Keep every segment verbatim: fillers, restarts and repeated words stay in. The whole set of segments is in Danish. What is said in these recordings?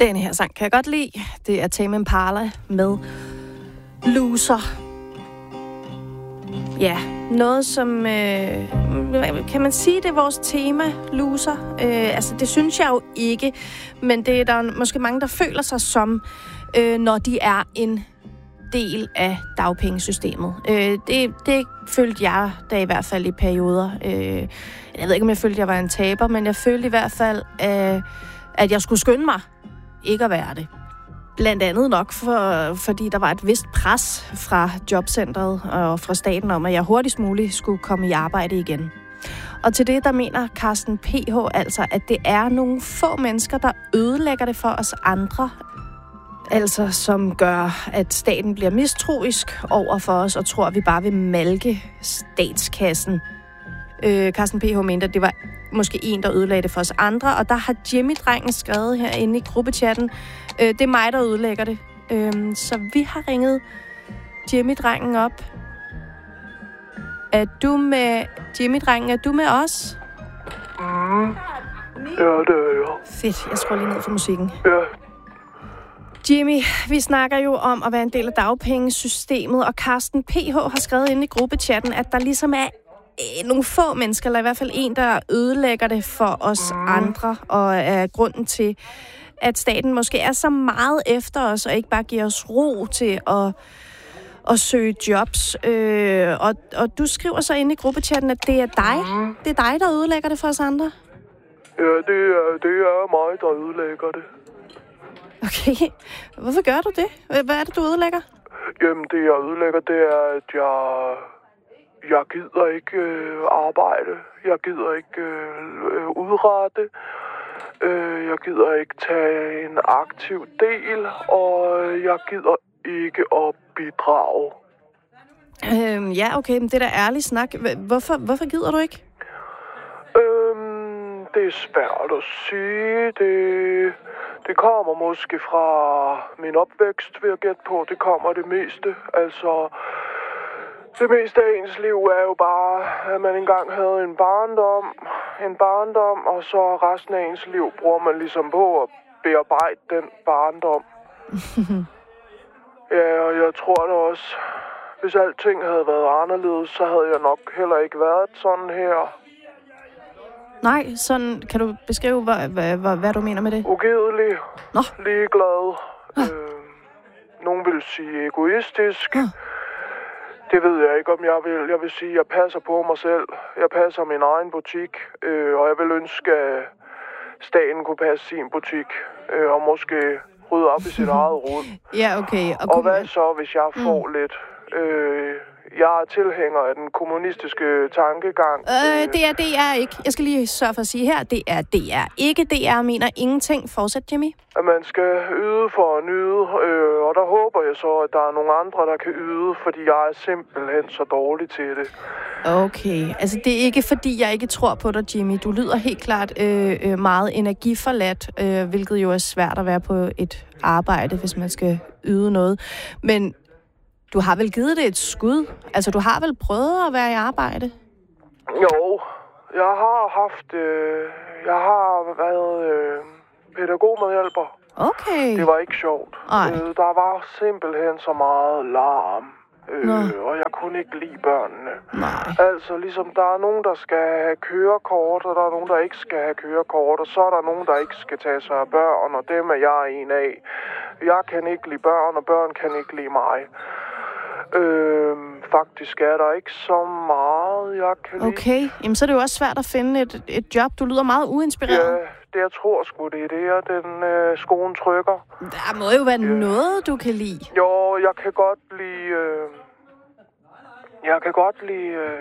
Den her sang kan jeg godt lide. Det er Tame Impala med Loser. Ja, noget som... Øh, kan man sige, det er vores tema, loser? Øh, altså, det synes jeg jo ikke. Men det er der måske mange, der føler sig som, øh, når de er en del af dagpengesystemet. Øh, det, det følte jeg da i hvert fald i perioder. Øh, jeg ved ikke, om jeg følte, at jeg var en taber, men jeg følte i hvert fald, øh, at jeg skulle skynde mig ikke at være det. Blandt andet nok, for, fordi der var et vist pres fra jobcentret og fra staten om, at jeg hurtigst muligt skulle komme i arbejde igen. Og til det, der mener Carsten P H altså, at det er nogle få mennesker, der ødelægger det for os andre. Altså, som gør, at staten bliver mistroisk over for os og tror, at vi bare vil malke statskassen. Øh, Carsten P H mente, at det var måske en, der ødelagde det for os andre. Og der har Jimmy-drengen skrevet herinde i gruppechatten, øh, det er mig, der ødelægger det. Øh, så vi har ringet Jimmy-drengen op. Er du med... Jimmy-drengen, er du med os? Mm. Ja, det er jeg. Fedt, jeg skruer lige ned for musikken. Ja. Jimmy, vi snakker jo om at være en del af dagpengesystemet, og Carsten P H har skrevet inde i gruppechatten, at der ligesom er nogle få mennesker, eller i hvert fald en, der ødelægger det for os mm. andre, og er grunden til, at staten måske er så meget efter os, og ikke bare giver os ro til at, at søge jobs. Øh, og, og du skriver så inde i gruppechatten, at det er dig, mm. det er dig, der ødelægger det for os andre. Ja, det er, det er mig, der ødelægger det. Okay. Hvorfor gør du det? Hvad er det, du ødelægger? Jamen, det jeg ødelægger, det er, at jeg... Jeg gider ikke øh, arbejde. Jeg gider ikke øh, udrette. Øh, jeg gider ikke tage en aktiv del. Og jeg gider ikke at bidrage. Øhm, ja, okay, men det er da ærlig snak. Hvorfor, hvorfor gider du ikke? Øhm, det er svært at sige. Det, det kommer måske fra min opvækst, vil jeg gætte på. Det kommer det meste. Altså... Det meste af ens liv er jo bare, at man engang havde en barndom, en barndom, og så resten af ens liv bruger man ligesom på at bearbejde den barndom. Ja, og jeg tror da også, hvis alting havde været anderledes, så havde jeg nok heller ikke været sådan her. Nej, sådan kan du beskrive, hvad, hvad, hvad, hvad du mener med det? Ugedelig, Nå. ligeglad, ah. øh, nogen vil sige egoistisk. Ah. Det ved jeg ikke, om jeg vil. Jeg vil sige, at jeg passer på mig selv. Jeg passer min egen butik, øh, og jeg vil ønske, at staten kunne passe sin butik, øh, og måske rydde op i sit eget rod. Ja, okay. Og, og hvad så, hvis jeg får mm. lidt... Øh, jeg er tilhænger af den kommunistiske tankegang. Øh, det er D R ikke. Jeg skal lige sørge for at sige her, det er D R ikke. D R mener ingenting. Fortsæt, Jimmy. At man skal yde for at nyde, øh, og der håber jeg så, at der er nogle andre, der kan yde, fordi jeg er simpelthen så dårlig til det. Okay, altså det er ikke fordi, jeg ikke tror på dig, Jimmy. Du lyder helt klart øh, øh, meget energiforladt, øh, hvilket jo er svært at være på et arbejde, hvis man skal yde noget. Men du har vel givet det et skud? Altså, du har vel prøvet at være i arbejde? Jo, jeg har haft... Øh, jeg har været øh, pædagogmedhjælper. Okay. Det var ikke sjovt. Øh, der var simpelthen så meget larm. Øh, og jeg kunne ikke lide børnene. Nej. Altså, ligesom der er nogen, der skal have kørekort, og der er nogen, der ikke skal have kørekort, og så er der nogen, der ikke skal tage sig af børn, og dem er jeg en af. Jeg kan ikke lide børn, og børn kan ikke lide mig. Øh, faktisk er der ikke så meget, jeg kan lide. Okay, jamen så er det jo også svært at finde et, et job. Du lyder meget uinspireret. Ja, det jeg tror sgu, det er det, at den øh, skoen trykker. Der må jo være ja. noget, du kan lide. Jo, jeg kan godt lide... Øh, jeg kan godt lide øh,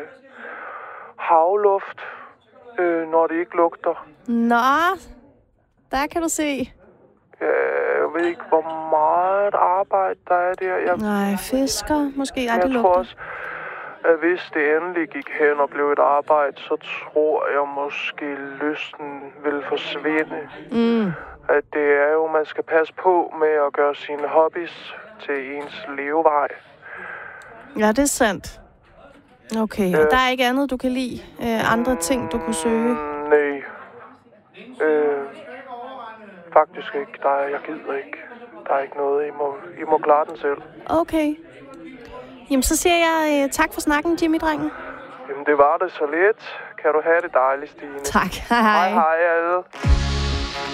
havluft, øh, når det ikke lugter. Nå, der kan du se. Jeg ved ikke, hvor meget arbejde der er der. Jeg, Nej, fisker måske. Ej, jeg det tror lugter. også, at hvis det endelig gik hen og blev et arbejde, så tror jeg måske, lysten vil forsvinde. Mm. At det er jo, man skal passe på med at gøre sine hobbies til ens levevej. Ja, det er sandt. Okay, ja. Og der er ikke andet, du kan lide? Øh, andre ting, du kunne søge? Mm, nej. Øh, Faktisk ikke. Der er, jeg gider ikke. Der er ikke noget. I må, I må klare den selv. Okay. Jamen, så siger jeg øh, tak for snakken, Jimmy-drengen. Jamen, det var det så lidt. Kan du have det dejligt, Stine? Tak. Hej hej. Hej hej alle.